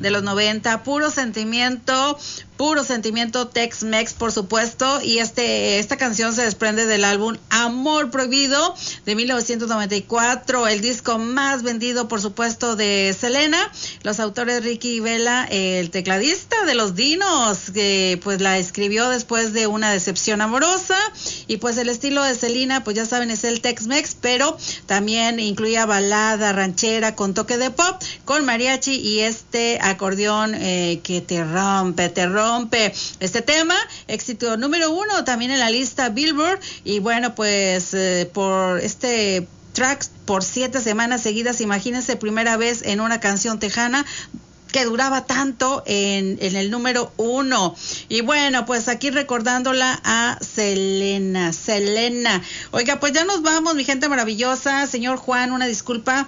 de los 90, puro sentimiento Tex-Mex, por supuesto, y esta canción se desprende del álbum Amor Prohibido de 1994, el disco más vendido, por supuesto, de Selena. Los autores Ricky Vela, el tecladista de Los Dinos, que pues la escribió después de una decepción amorosa, y pues el estilo de Selena, pues ya saben, es el Tex-Mex, pero también incluía balada ranchera con toque de pop, con mariachi y este acordeón que te rompe. Este tema, éxito número 1 también en la lista Billboard, y bueno, pues por este track por 7 semanas seguidas, imagínense, primera vez en una canción tejana que duraba tanto en el número 1. Y bueno, pues aquí recordándola a Selena. Oiga, pues ya nos vamos, mi gente maravillosa. Señor Juan, una disculpa.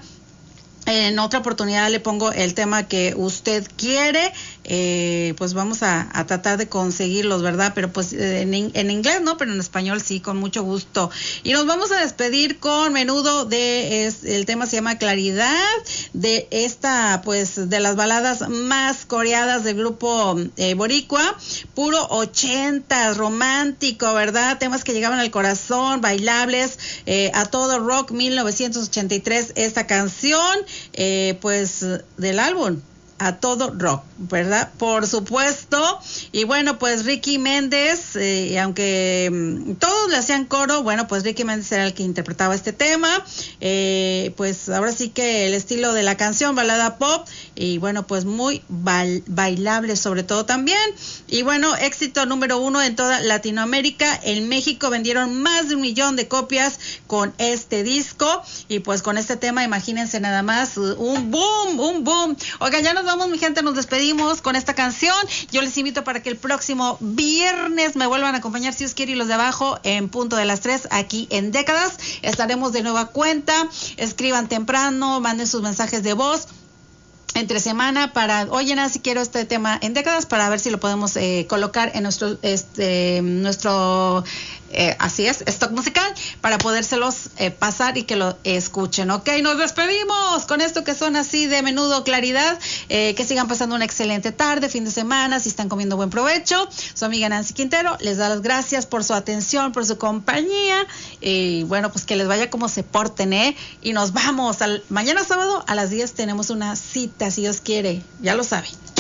En otra oportunidad le pongo el tema que usted quiere, pues vamos a tratar de conseguirlos, ¿verdad? Pero pues en inglés no, pero en español sí, con mucho gusto. Y nos vamos a despedir con Menudo, el tema se llama Claridad, de esta, pues, de las baladas más coreadas del grupo boricua, puro 80, romántico, ¿verdad? Temas que llegaban al corazón, bailables, a todo rock, 1983, esta canción, pues del álbum A Todo Rock, ¿verdad? Por supuesto. Y bueno, pues Ricky Méndez, aunque todos le hacían coro, bueno, pues Ricky Méndez era el que interpretaba este tema. Pues ahora sí que el estilo de la canción, balada pop, y bueno, pues muy bailable sobre todo también. Y bueno, éxito número 1 en toda Latinoamérica. En México vendieron más de 1 millón de copias con este disco, y pues con este tema, imagínense nada más, un boom. Oigan, ya nos vamos, mi gente, nos despedimos con esta canción. Yo les invito para que el próximo viernes me vuelvan a acompañar, si os quiere, y los de abajo, en punto de las 3, aquí en Décadas. Estaremos de nueva cuenta. Escriban temprano, manden sus mensajes de voz entre semana para, oye, Nancy, quiero este tema en Décadas, para ver si lo podemos colocar en nuestro así es, stock musical, para podérselos pasar y que lo escuchen. Ok, nos despedimos con esto que son así de Menudo, Claridad. Que sigan pasando una excelente tarde, fin de semana, si están comiendo, buen provecho. Su amiga Nancy Quintero les da las gracias por su atención, por su compañía, y bueno, pues que les vaya como se porten, y nos vamos mañana sábado a las 10 tenemos una cita, si Dios quiere, ya lo saben.